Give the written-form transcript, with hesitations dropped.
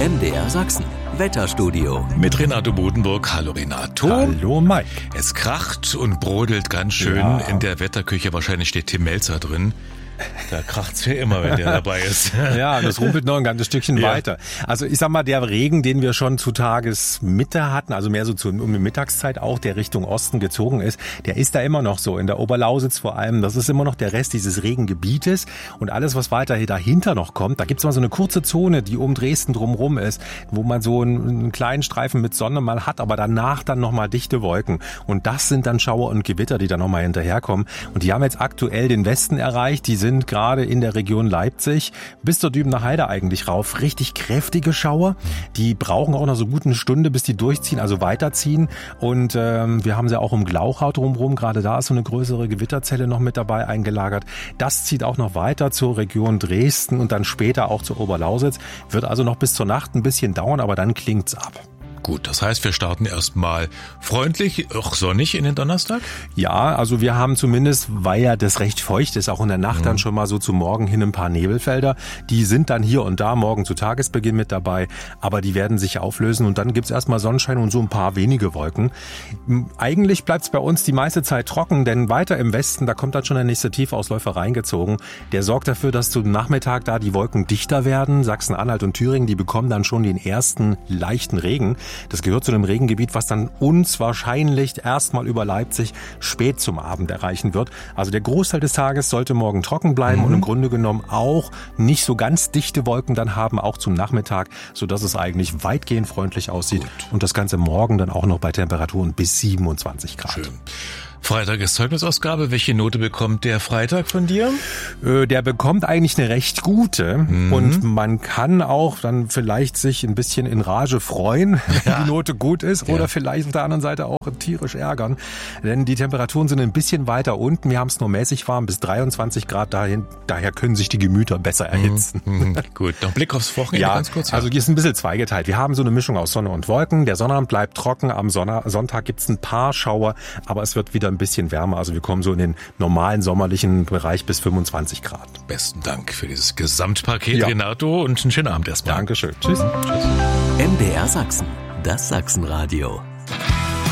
MDR Sachsen. Wetterstudio. Mit Renato Bodenburg. Hallo Renato. Hallo Mike. Es kracht und brodelt ganz schön in der Wetterküche. Wahrscheinlich steht Tim Melzer drin. Da kracht's ja immer, wenn der dabei ist. Ja, das rumpelt noch ein ganzes Stückchen weiter. Also ich sag mal, der Regen, den wir schon zu Tagesmitte hatten, also mehr so um die Mittagszeit auch, der Richtung Osten gezogen ist, der ist da immer noch so. In der Oberlausitz vor allem, das ist immer noch der Rest dieses Regengebietes. Und alles, was weiter dahinter noch kommt, da gibt's mal so eine kurze Zone, die um Dresden drumherum ist, wo man so einen kleinen Streifen mit Sonne mal hat, aber danach dann nochmal dichte Wolken. Und das sind dann Schauer und Gewitter, die dann nochmal hinterherkommen. Und die haben jetzt aktuell den Westen erreicht, die sind gerade in der Region Leipzig bis zur Dübener Heide eigentlich rauf. Richtig kräftige Schauer. Die brauchen auch noch so gut eine Stunde, bis die durchziehen, also weiterziehen. Und wir haben sie auch um Glauchau drumherum. Gerade da ist so eine größere Gewitterzelle noch mit dabei eingelagert. Das zieht auch noch weiter zur Region Dresden und dann später auch zur Oberlausitz. Wird also noch bis zur Nacht ein bisschen dauern, aber dann klingt's ab. Gut, das heißt, wir starten erstmal freundlich, auch sonnig in den Donnerstag? Ja, also wir haben zumindest, weil ja das recht feucht ist, auch in der Nacht dann schon mal so zu Morgen hin ein paar Nebelfelder. Die sind dann hier und da morgen zu Tagesbeginn mit dabei, aber die werden sich auflösen und dann gibt's erstmal Sonnenschein und so ein paar wenige Wolken. Eigentlich bleibt's bei uns die meiste Zeit trocken, denn weiter im Westen, da kommt dann schon der nächste Tiefausläufer reingezogen. Der sorgt dafür, dass zum Nachmittag da die Wolken dichter werden. Sachsen-Anhalt und Thüringen, die bekommen dann schon den ersten leichten Regen. Das gehört zu einem Regengebiet, was dann uns wahrscheinlich erstmal über Leipzig spät zum Abend erreichen wird. Also der Großteil des Tages sollte morgen trocken bleiben und im Grunde genommen auch nicht so ganz dichte Wolken dann haben, auch zum Nachmittag, sodass es eigentlich weitgehend freundlich aussieht. Gut. Und das Ganze morgen dann auch noch bei Temperaturen bis 27 Grad. Schön. Freitag ist Zeugnisausgabe. Welche Note bekommt der Freitag von dir? Der bekommt eigentlich eine recht gute und man kann auch dann vielleicht sich ein bisschen in Rage freuen, wenn die Note gut ist oder vielleicht auf der anderen Seite auch tierisch ärgern. Denn die Temperaturen sind ein bisschen weiter unten. Wir haben es nur mäßig warm bis 23 Grad. Daher können sich die Gemüter besser erhitzen. Gut, noch Blick aufs Wochenende ganz kurz. Also hier ist ein bisschen zweigeteilt. Wir haben so eine Mischung aus Sonne und Wolken. Der Sonnabend bleibt trocken. Am Sonntag gibt's ein paar Schauer, aber es wird wieder ein bisschen wärmer. Also wir kommen so in den normalen sommerlichen Bereich bis 25 Grad. Besten Dank für dieses Gesamtpaket, Renato, und einen schönen Abend erstmal. Dankeschön. Tschüss. MDR Sachsen, das Sachsenradio.